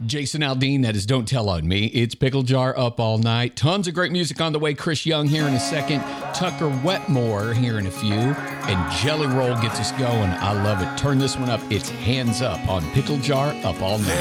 Jason Aldean, that is Don't Tell on Me. It's Pickle Jar up all night. Tons of great music on the way. Chris Young here in a second. Tucker Wetmore here in a few. And Jelly Roll gets us going. I love it. Turn this one up. It's Hands Up on Pickle Jar up all night.